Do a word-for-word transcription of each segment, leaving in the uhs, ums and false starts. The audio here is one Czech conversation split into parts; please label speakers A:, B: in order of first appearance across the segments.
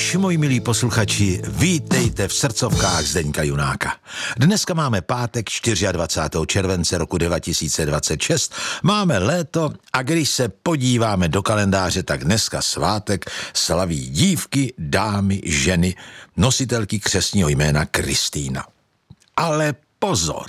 A: už, moji milí posluchači, vítejte v srdcovkách Zdeňka Junáka. Dneska máme pátek dvacátého čtvrtého července roku dva tisíce dvacet šest. Máme léto a když se podíváme do kalendáře, tak dneska svátek slaví dívky, dámy, ženy, nositelky křestního jména Kristýna. Ale pozor,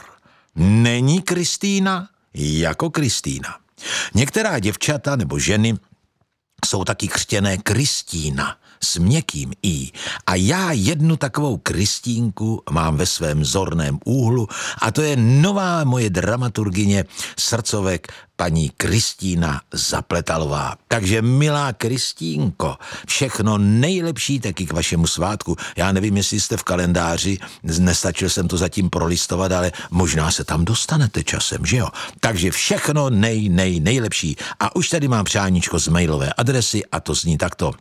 A: není Kristýna jako Kristýna. Některá děvčata nebo ženy jsou taky křtěné Kristína s měkkým i. A já jednu takovou Kristínku mám ve svém zorném úhlu a to je nová moje dramaturgyně srdcovek paní Kristýna Zapletalová. Takže milá Kristínko, všechno nejlepší taky k vašemu svátku. Já nevím, jestli jste v kalendáři, nestačil jsem to zatím prolistovat, ale možná se tam dostanete časem, že jo? Takže všechno nej, nej, nejlepší. A už tady mám přáníčko z mailové adresy a to zní takto.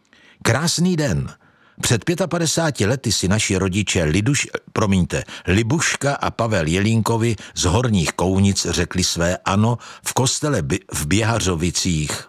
A: Krásný den. Před padesáti pěti lety si naši rodiče Liduš, promiňte, Libuška a Pavel Jelínkovi z Horních Kounic řekli své ano v kostele v Běhařovicích.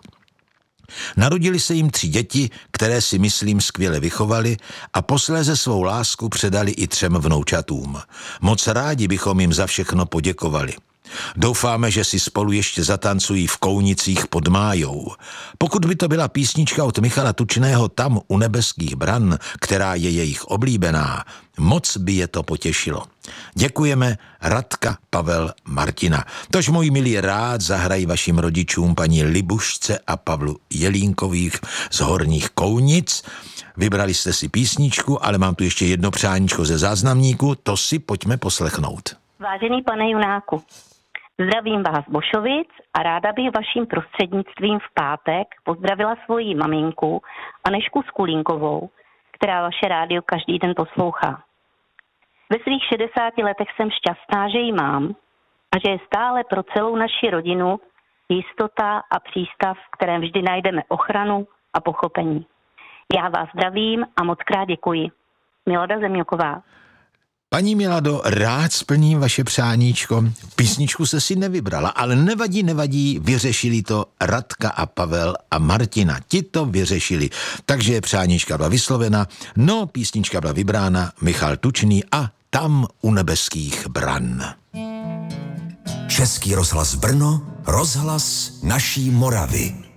A: Narodili se jim tři děti, které si myslím skvěle vychovali a posléze svou lásku předali i třem vnoučatům. Moc rádi bychom jim za všechno poděkovali. Doufáme, že si spolu ještě zatancují v Kounicích pod Májou. Pokud by to byla písnička od Michala Tučného Tam u nebeských bran, která je jejich oblíbená, moc by je to potěšilo. Děkujeme, Radka, Pavel, Martina. Tož můj milý rád zahrají vašim rodičům paní Libušce a Pavlu Jelínkových z Horních Kounic. Vybrali jste si písničku, ale mám tu ještě jedno přáníčko ze záznamníku, to si pojďme poslechnout.
B: Vážený pane Junáku, zdravím vás z Bošovic a ráda bych vaším prostřednictvím v pátek pozdravila svoji maminku Anešku Skulínkovou, která vaše rádio každý den poslouchá. Ve svých šedesáti letech jsem šťastná, že ji mám a že je stále pro celou naši rodinu jistota a přístav, v kterém vždy najdeme ochranu a pochopení. Já vás zdravím a moc krát děkuji. Milada Zemňoková.
A: Paní Milado, rád splním vaše přáníčko. Písničku se si nevybrala, ale nevadí, nevadí, vyřešili to Radka a Pavel a Martina. Ti to vyřešili. Takže přáníčka byla vyslovena, no písnička byla vybrána, Michal Tučný a Tam u nebeských bran.
C: Český rozhlas Brno, rozhlas naší Moravy.